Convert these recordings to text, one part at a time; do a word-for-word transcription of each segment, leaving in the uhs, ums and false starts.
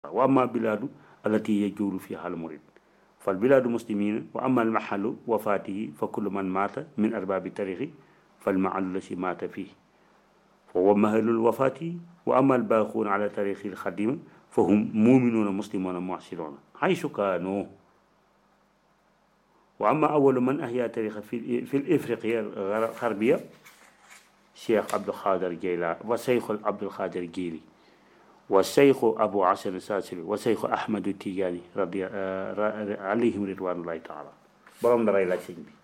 وأما بلاد التي يجول فيها المريد فالبلاد مسلمين. وأما المحل وفاته فكل من مات من أرباب التاريخ فالمحل الذي مات فيه فهو محل الوفاة. وأما الباقون على تاريخ الخديم فهم مؤمنون مسلمون محسنون حيث كانوا. وأما أول من أحيا تاريخ في, في الإفريقية الغربية شيخ عبد القادر جيلاني وشيخ عبد القادر الجيلي والشيخ أبو عاصم الساسري والشيخ أحمد التيجاني رضي عليهم رضوان الله تعالى. borom daray laaj sëñ bi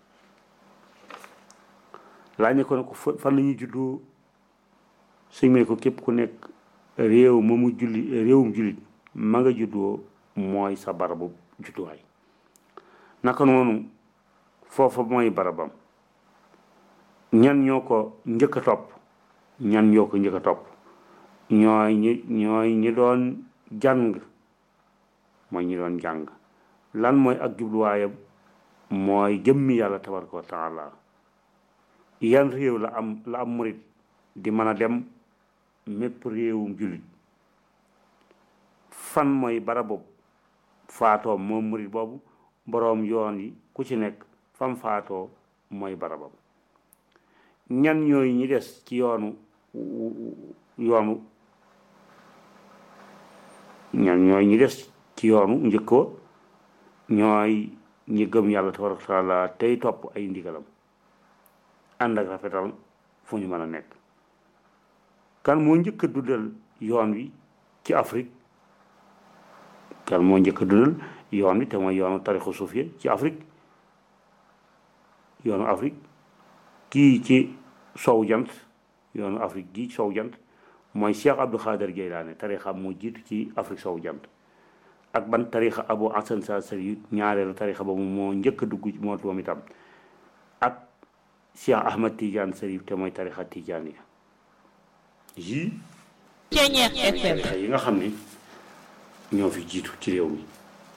laaj ne ko ne ko fan la ñuy juddoo sëñ bi ne ko képp ku nekk réew ma mu julli réewum jullit ma nga juddoo mooy sa barabu judduwaay. naka noonu foofa mooy barabam. ñan ñoo ko njëkk a topp ñan ñoo ko njëkk a topp ñooy ñi ñooy ñi doon jàng mooy ñi doon jàng. lan mooy ak jubluwaayam mooy jëmmi yàlla tabaraka wa taala. yan réew la am la am murit di mën a dem mépp réewum jullit fan mooy barabu faatoom moom murit boobu boroom yoon yi ku ci nekk fam faatoo mooy barabam. ñan ñooy ñi des ci yoonu yoonu ñan ñooy ñi des ci yoonu njëkkoo ñooy ñi gëm yàlla tabaraka taala tey topp ay ndigalam ànd ak rafetal fu ñu mën a nekk. kan moo njëkk a dundal yoon wi ci Afrique kan moo njëkk a dundal yoon wi te mooy yoonu tarixu suufiya ci Afrique yoonu Afrique kii ci sow jant yoonu Afrique gii sow jant mooy Cheikh Abdou Khader Jeylaane tarixa moo jiitu ci Afrique sow jant. ak ban tarixa Abu Hasan Saasili ñaareelu tarixa boobu moo njëkk a dugg moo moom itam ak Cheikh Ahmad Tidiane Sarif te mooy tarixa Tidiane yi tarixa yi nga xam ne ñoo fi jiitu ci réew mi.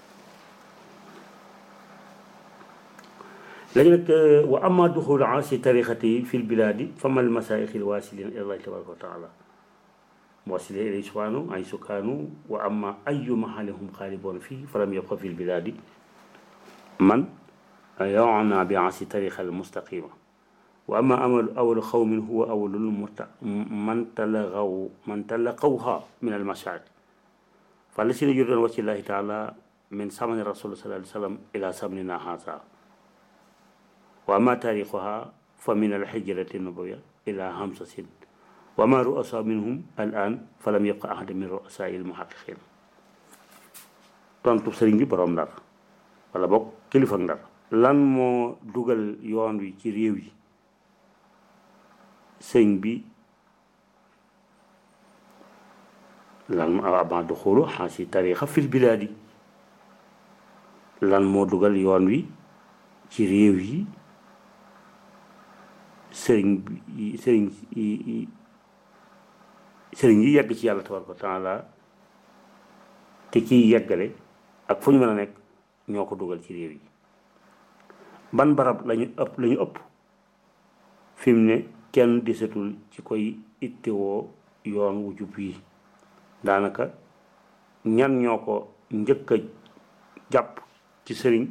léegi nag wa amma duxul ansi tarixati fi lbiladi fama almasaayix alwasilina ila llahi tabaraka wa taala wasilina ilay subhanahu ay sukaanu wa amma ayu mahalihum xaaliboon fii falam yabqa fi lbiladi man yona bi ansi tarixa almustaqima wa amma amalu awalu xawmin huwa awalul man talaqaw man talaqawha min almasaayix falasina yuriduuna wajha llahi taala min samani rasul sallallahu alayhi wa sallam ila samnina haza. وأما تاريخها فمن الحجرة النبوية إلى همسة سن وما رؤساء منهم الآن فلم يبقى أحد من رؤساء المحققين. tontu sëriñ bi borom Ndar wala boog kilifa Ndar lan moo dugal yoon wi ci réew yi sëñ bi lan avant duxulu xaasi tariixa fil bilaadi lan moo dugal yoon wi ci réew yi sëriñ bi sëriñ yi sëriñ yi yegg ci yàlla tabaraka wa taala te kiy yeggale ak fu ñu mën a nekk ñoo ko dugal ci réew yi. ban barab lañu ëpp lañu ëpp fi mu ne kenn desatul ci koy ittewoo yoon wu jub yi daanaka ñan ñoo ko njëkk a jàpp ci sëriñ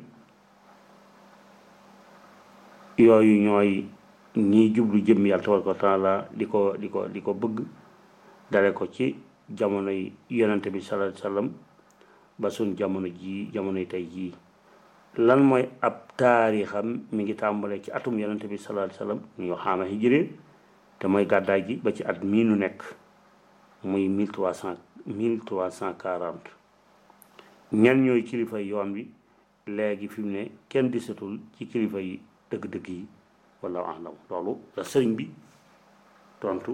yooyu ñooy ñiy jublu jëm yàlla tabaraka wa taala di ko di ko di ko bëgg dale ko ci jamono yi yonente bi sallallahu alayhi wasallam ba suñ jamono jii jamonoy tey jii. lan mooy ab taarixam mi ngi tàmbalee ci atum yonente bi sallallahu alayhi wasallam ñoo xaama hijré te mooy gàddaay gi ba ci at mii nu nekk muy mille trois cent mille trois cent quarante. ñan ñooy kilifa yoon wi léegi fi mu ne kenn disatul ci kilifa yi dëgg-dëgg yi wala alam loolu la sëriñ bi tontu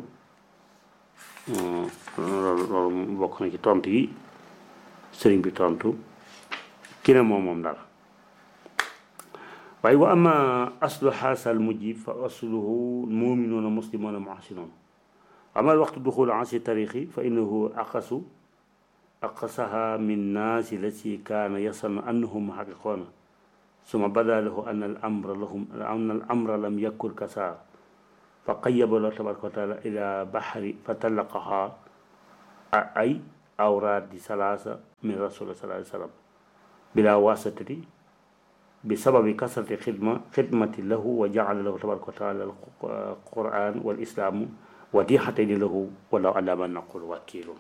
loolu loolu bokk na ci tontu yi sëriñ bi tontu ki ne moom moom dara. waaye wa ama aslu xaasal mujib fa asluhu muminuuna muslimuuna muhsinuun ama waxtu duxul ansi tarixi fa innahu aqasu aqasaha min naasi lati kaana yasannu annahum muhaqiquuna suma bada lahu an al amra lahum an al amra lam yakun kasa fa qayyaba lahu tabaraka wa taala ila baxri fa talaqaha ay awraadi salaasa min rasulillah sallallahu alayhi wa sallam bila wasatati bi sababi kasrati xidma xidmati lahu wa jaala lahu tabaraka wa taala al quran wal islaamu wadixatayni lahu walaw ala ma naqul wakiilun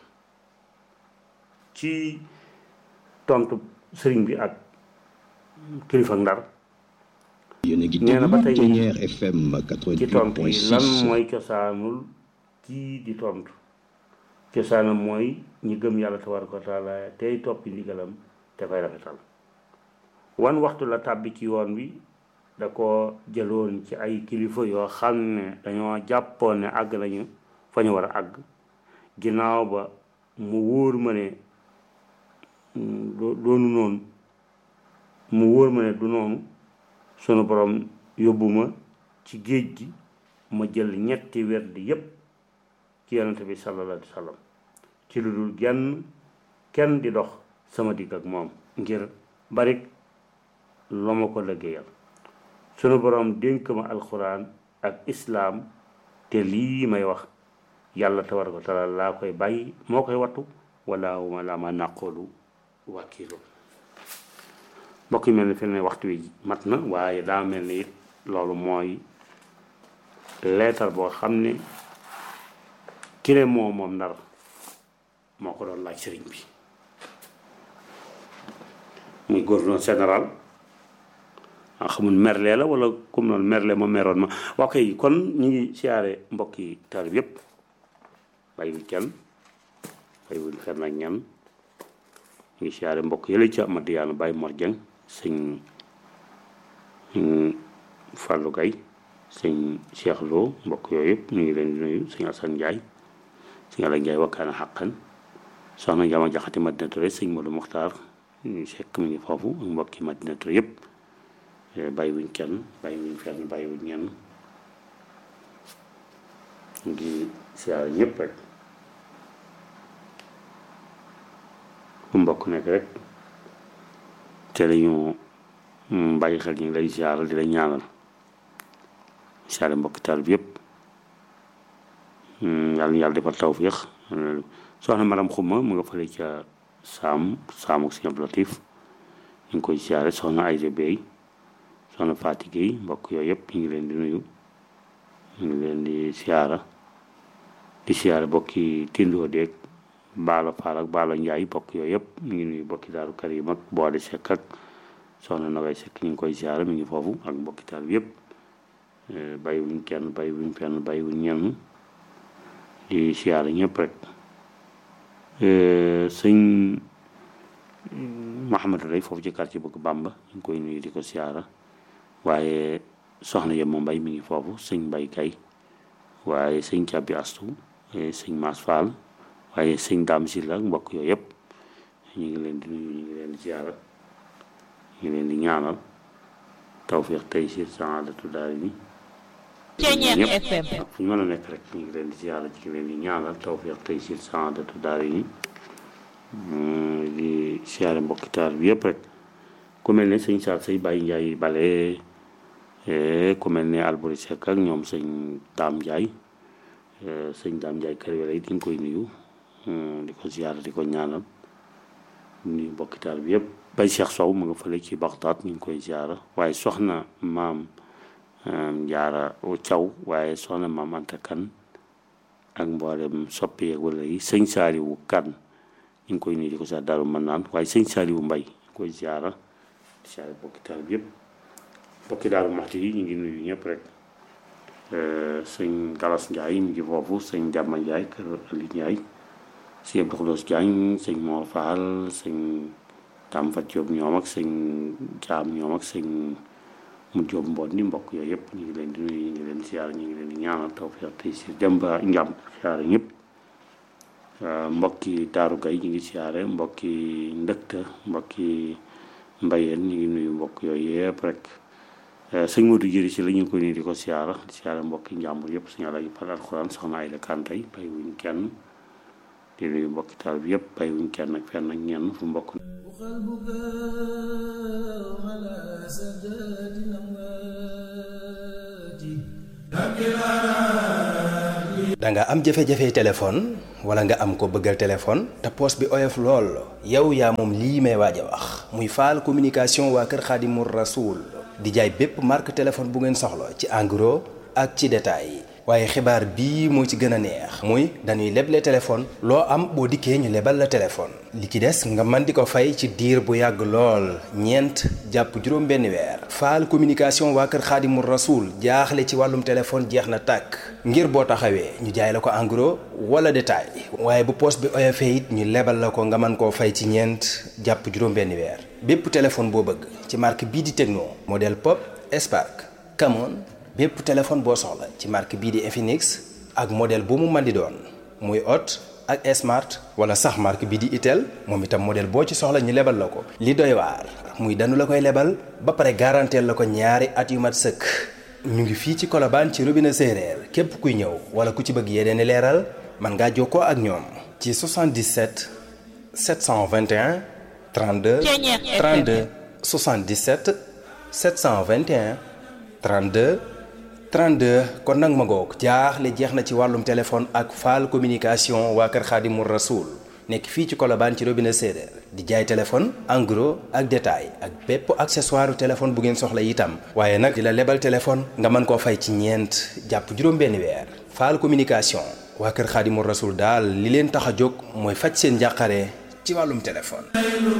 ci tontu sëriñ bi ak kilifa Ndar nee na ba tey ci tontu yi lan mooy cosaanul kii di tontu cosaanam mooy ñi gëm yàlla tabaraka wa taala tey toppi ndigalam te koy rafetal wan waxtu la tàbbi ci yoon wi da ko jëloon ci ay kilifa yoo xam ne dañoo jàppoon ne àgg nañu fa ñu war a àgg ginnaaw ba mu wóor ma ne doonu noonu mu wóor ma ne du noonu sunu borom yóbbu ma ci géej gi ma jël ñetti werd yépp ci yonente bi sallallahu alayhi wa sallam ci lu dul genn kenn di dox sama digg ak moom ngir barik loo ma ko liggéeyal sunu borom dénk ma alxuraan ak islaam te lii may wax yàlla tabaraka wa taala laa koy bàyyi moo koy wattu wala ma la ma naqoolu wakiilu mbokk yi mel ni fi ne waxtu wi mat na waaye daa mel ni it loolu mooy leetar boo xam ne ki ne moo moom Ndar moo ko doon laaj sëriñ bi muy gouverneur général ah xamul merle la wala comme noonu merle ma meroon ma waa kay kon ñu ngi siyaare mbokki taalib yépp bàyyiwuñ kenn bàyyiwuñ fenn ak ñan ñu ngi siyaare mbokk yële ca Madiyaana Baye Mor Dieng sëñ Fallou Gaye sëñ Cheikh Lo mbokk yooyu yëpp ñu ngi leen di nuyu sëñ Assane Ndiaye sëñ Ala Ndiaye wakkaana xàqan soxna Jama Jaxate Madina Touré sëñ Modou Mokhtar ñu sekk mi ngi foofu ak mbokki Madina Touré yëpp bàyyiwuñ kenn bàyyiwuñ fenn bàyyiwuñ ñenn ngi siyaare ñëpp rek fu mbokk nekk rek te lañu bàyyi xel ñu ngi lay siyaare di la ñaanal siyaare mbokki taal bi yëpp yàlla na yàlla defal tawfiix soxna Maram Xuma mu nga fële ca saam saamu Sëñ Abdou Latif ñu ngi koy siyaare soxna Ayda Bey soxna Faati Gueye mbokk yooyu yëpp ñu ngi leen di nuyu ñu ngi leen di siyaara di siyaara bokki tindoo deeg baalo faal ak baalo njaay bokk yooyu yëpp ñu ngi nuyu bokki daaru karim ak boole sekk ak soxna Nogay Sekk ñu ngi koy siyaara mi ngi foofu ak mbokki taal bi yëpp bàyyiwuñ kenn bàyyiwuñ fenn bàyyiwuñ ñenn di siyaara ñëpp rek sëñ Mahamadou lay foofu ci quartier bëgg Bàmba ñu ngi koy nuyu di ko siyaara waaye soxna yem moom mbay mi ngi foofu sëñ Mbay Kay waaye sëñ Càbbi Astu sëñ Maas Fall waaye sëñ Daam Silla ak mbokk yooyu yëpp ñu ngi leen di nuyu ñu ngi leen di siyaara ñu ngi leen di ñaanal tawfiix taysiir saadatu daari ni ñëpp ak fu ñu mën a nekk rek ñu ngi leen di siyaara ci leen di ñaanal tawfiix taysiir saadatu daari ni di siyaare mbokki taal bi yëpp rek ku mel ne sëñ Saal say Baye Ndiaye bale ku mel ne Alburi Seck ak ñoom sëñ Daam Ndiaye sëñ Daam Ndiaye kër wala it ñu ngi koy nuyu di ko siyaare di ko ñaanal nuyu mbokki taal bi yëpp Baye Cheikh Sow mu nga fële ci Baxdaad ñu ngi koy siyaara waaye soxna maam Jaara Caw waaye soxna maam Anta Kan ak mboolem soppi yeeg wala yi sëñ Saaliwu Kan ñu ngi koy nuyu di ko siyaare Daaru Manaan waaye sëñ Saaliwu Mbay ñu ngi koy siyaara di siyaare mbokki taal bi yëpp mbokki Daaru Maxti yi ñu ngi nuyu ñëpp rek sëñ Galas Ndiaye mi ngi foofu sëñ Jàmma Ndiaye kër Ali Ndiaye sëñ Abdou Xudoos Diagne sëñ Mor Fall sëñ Tam Fat Diop ñoom ak sëñ Jaam ñoom ak sëñ mu Diop mboot ni mbokk yooyu yëpp ñu ngi leen di nuyu ñu ngi leen di siyaare ñu ngi leen di ñaanal tawfiix tey si dem ba njàm siyaare ñëpp mbokki Daaru Gay ñu ngi siyaare mbokki Ndëkta mbokki Mbayeen ñu ngi nuyu mbokk yooyu yëpp rek sëñ Modou Jëri si la ñu ko nii di ko siyaara di siyaara mbokki njàmbur yëpp suñu àlla yu par alxuraan soxna Ayda Kantay bay wuñ kenn di nuyu mbokki taal bi yëpp bay wuñ kenn ak fenn ak ñenn fu mbokk da nga am jafe-jafe téléphone wala nga am ko bëggal téléphone te poos bi oyof lool yow yaa moom lii may waaj a wax muy Fall communication waa kër Xaadimu Rasuul di jaay bépp marque téléphone bu ngeen soxla ci en gros ak ci détail waaye xibaar bii moo ci gën a neex muy dañuy leble téléphone loo am boo dikkee ñu lebal la téléphone li ci des nga mën di ko fay ci diir bu yàgg lool ñeent jàpp juróom benn weer Fall communication waa kër Xaadimu Rasuul jaaxle ci wàllum téléphone jeex na tàkk ngir boo taxawee ñu jaay la ko en gros wala détail waaye bu poos bi oyofee it ñu lebal la ko nga mën koo fay ci ñeent jàpp juróom benn weer bépp téléphone boo bëgg ci marque bii di Tecno modèle Pop Spark Camon bépp téléphone boo soxla ci marque bii di Infinix ak modèle bu mu mën di doon muy Hot ak Smart wala sax marque bii di Itel moom itam modèle boo ci soxla ñu lebal la ko li doy waar muy danu la koy lebal ba pare garanteel la ko ñaari at yu mat sëkk ñu ngi fii ci Colobane ci robinet séeréer képp kuy ñëw wala ku ci bëgg yeneen i leeral mën ngaa jokkoo ak ñoom ci soixante-dix-sept sept cent vingt et un trente-deux trente-deux soixante-dix-sept sept cent vingt et un trente-deux trente-deux kon nag ma ngoog jaaxle jeex na ci wàllum téléphone ak Fall communication waa kër Xaadimu Rasuul nekk fii ci Colobane ci robinet séeréer di jaay téléphone en gros ak détail ak bépp accessoire téléphone bu ngeen soxla itam waaye nag di la lebal téléphone nga mën koo fay ci ñeent jàpp juróom benn weer Fall communication waa kër Xaadimu Rasuul daal li leen tax a jóg mooy faj seen njàqare ci wàllum téléphone